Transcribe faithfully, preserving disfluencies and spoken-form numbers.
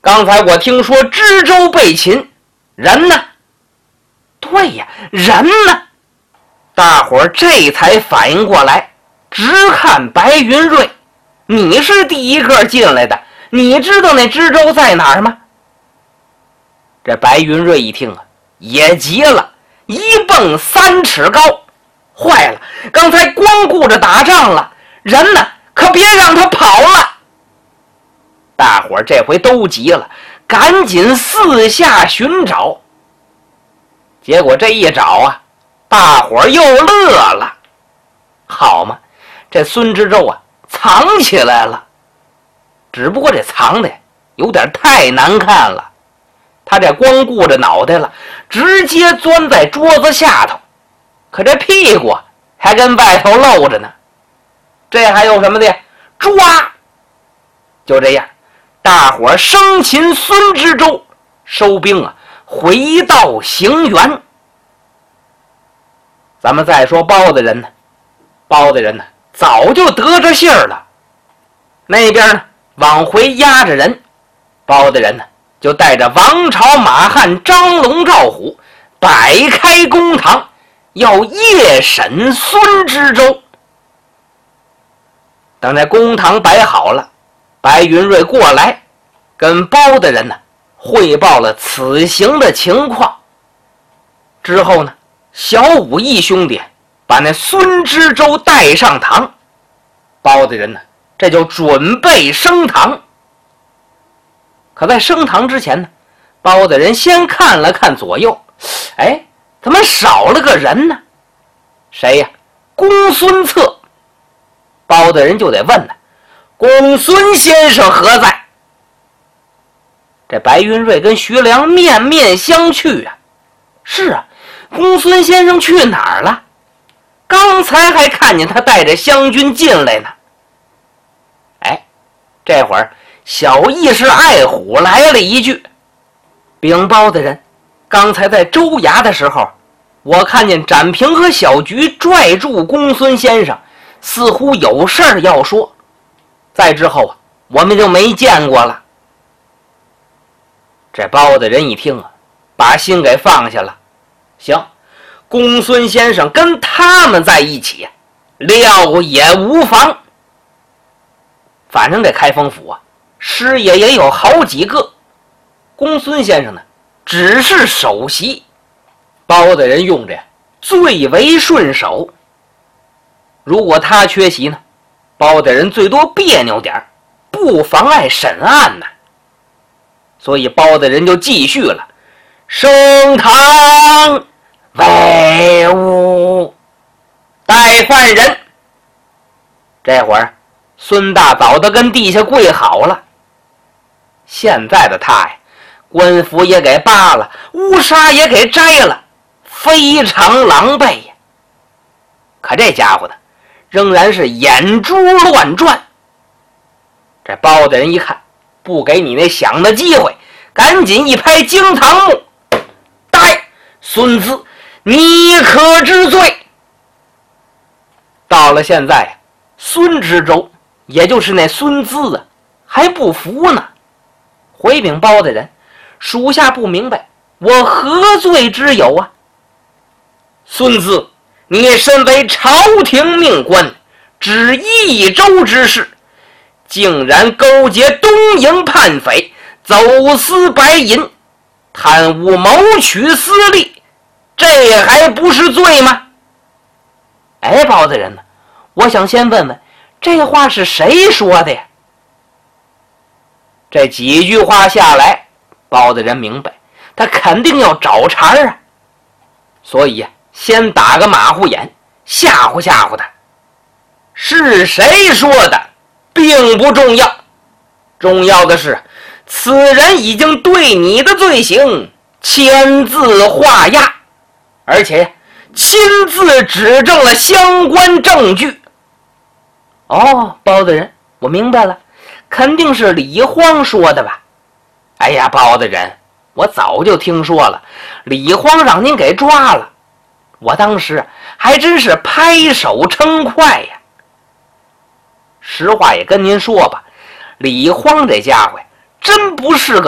刚才我听说知州被擒，人呢？对呀，人呢？大伙儿这才反应过来，直看白云瑞，你是第一个进来的，你知道那知州在哪儿吗？这白云瑞一听啊，也急了，一蹦三尺高，坏了，刚才光顾着打仗了，人呢？可别让他跑了。大伙儿这回都急了，赶紧四下寻找。结果这一找啊，大伙儿又乐了。好嘛，这孙知州啊藏起来了，只不过这藏的有点太难看了。他这光顾着脑袋了，直接钻在桌子下头，可这屁股还跟外头露着呢。这还有什么的？抓！就这样，大伙儿生擒孙知州，收兵啊，回到行辕。咱们再说包大人呢，包大人呢早就得着信儿了，那边呢往回押着人，包大人呢就带着王朝、马汉、张龙、赵虎摆开公堂，要夜审孙知州。等这公堂摆好了，白云瑞过来跟包大人呢汇报了此行的情况。之后呢，小武义兄弟把那孙知州带上堂，包大人呢这就准备升堂。可在升堂之前呢，包大人先看了看左右，哎，怎么少了个人呢？谁呀？公孙策。包大人就得问呢，公孙先生何在？这白云瑞跟徐良面面相觑啊。是啊，公孙先生去哪儿了？刚才还看见他带着湘军进来呢。哎，这会儿小义士爱虎来了一句，禀包大人，刚才在州衙的时候，我看见展平和小菊拽住公孙先生，似乎有事儿要说。再之后啊，我们就没见过了。这包大人一听啊，把心给放下了。行，公孙先生跟他们在一起，料也无妨。反正这开封府啊，师爷也有好几个，公孙先生呢只是首席，包大人用着最为顺手。如果他缺席呢，包大人最多别扭点，不妨碍审案呢。所以包大人就继续了，升堂为务带犯人。这会儿孙大早都跟地下跪好了。现在的他呀，官服也给扒了，乌纱也给摘了，非常狼狈呀。可这家伙呢，仍然是眼珠乱转。这包大人一看，不给你那想的机会，赶紧一拍惊堂木，呆，孙子，你可知罪？到了现在，孙知州，也就是那孙子啊，还不服呢。回禀包大人，属下不明白，我何罪之有啊？孙子，你身为朝廷命官，知益州之事，竟然勾结东营叛匪，走私白银，贪污谋取私利，这还不是罪吗？哎，包大人呢？我想先问问，这话是谁说的呀？这几句话下来，包大人明白，他肯定要找茬啊，所以呀，先打个马虎眼，吓唬吓唬他。是谁说的并不重要，重要的是此人已经对你的罪行签字画押，而且亲自指证了相关证据。哦，包大人，我明白了，肯定是李荒说的吧？哎呀，包大人，我早就听说了，李荒让您给抓了，我当时还真是拍手称快呀。实话也跟您说吧，李荒这家伙真不是个